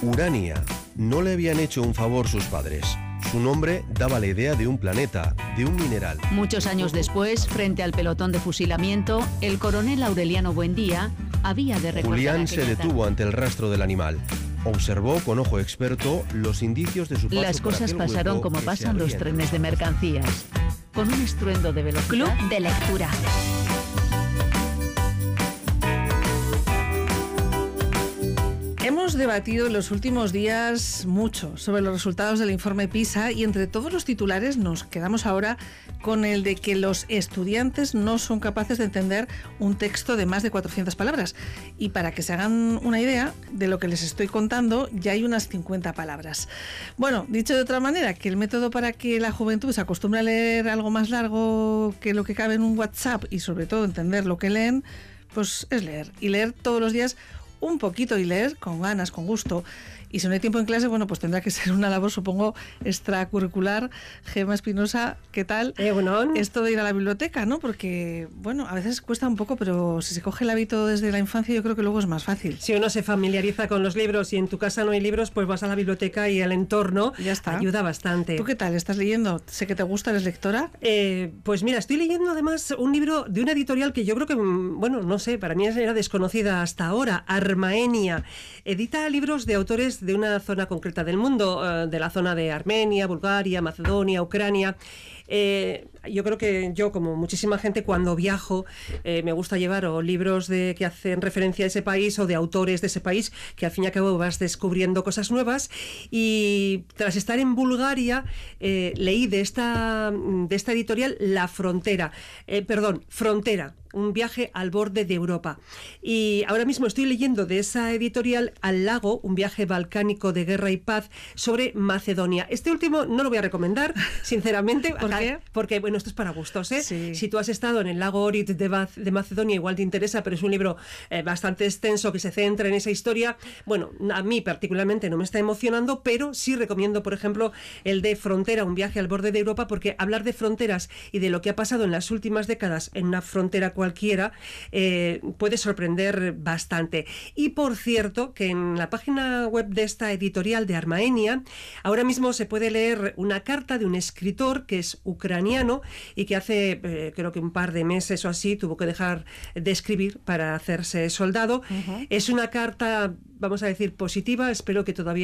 Urania. No le habían hecho un favor sus padres. Su nombre daba la idea de un planeta, de un mineral. Muchos años después, frente al pelotón de fusilamiento, el coronel Aureliano Buendía había de recordar Julián se detuvo ante el rastro del animal. Observó con ojo experto los indicios de su paso. Las por cosas aquel pasaron hueco como que pasan se los abría trenes de mercancías, con un estruendo de velocidad. Club de lectura. Hemos debatido en los últimos días mucho sobre los resultados del informe PISA y entre todos los titulares nos quedamos ahora con el de que los estudiantes no son capaces de entender un texto de más de 400 palabras. Y para que se hagan una idea de lo que les estoy contando, ya hay unas 50 palabras. Bueno, dicho de otra manera, que el método para que la juventud se acostumbre a leer algo más largo que lo que cabe en un WhatsApp y sobre todo entender lo que leen, pues es leer. Y leer todos los días un poquito y leer con ganas, con gusto. Y si no hay tiempo en clase, bueno, pues tendrá que ser una labor, supongo, extracurricular. Gemma Espinosa, ¿qué tal? Bueno. Esto de ir a la biblioteca, ¿no? Porque, bueno, a veces cuesta un poco, pero si se coge el hábito desde la infancia, yo creo que luego es más fácil. Si uno se familiariza con los libros y en tu casa no hay libros, pues vas a la biblioteca y el entorno Ya está. ayuda bastante. ¿Tú qué tal? ¿Estás leyendo? Sé que te gusta, ¿eres lectora? Pues mira, estoy leyendo además un libro de una editorial que yo creo que, bueno, no sé, para mí era desconocida hasta ahora, Armaenia. Edita libros de autores de una zona concreta del mundo, de la zona de Armenia, Bulgaria, Macedonia, Ucrania. Yo creo que yo, como muchísima gente, cuando viajo me gusta llevar o libros que hacen referencia a ese país o de autores de ese país, que al fin y al cabo vas descubriendo cosas nuevas. Y tras estar en Bulgaria, leí de esta editorial Frontera, un viaje al borde de Europa. Y ahora mismo estoy leyendo de esa editorial Al lago, un viaje balcánico de guerra y paz sobre Macedonia. Este último no lo voy a recomendar, sinceramente. ¿Por qué? Porque, bueno, esto es para gustos, ¿eh? Sí. Si tú has estado en el lago Ohrid de Macedonia, igual te interesa, pero es un libro bastante extenso que se centra en esa historia. Bueno, a mí particularmente no me está emocionando, pero sí recomiendo, por ejemplo, el de Frontera, un viaje al borde de Europa, porque hablar de fronteras y de lo que ha pasado en las últimas décadas en una frontera cualquiera puede sorprender bastante. Y por cierto, que en la página web de esta editorial de Armaenia ahora mismo se puede leer una carta de un escritor que es ucraniano y que hace creo que un par de meses o así tuvo que dejar de escribir para hacerse soldado. Es una carta, vamos a decir, positiva. Espero que todavía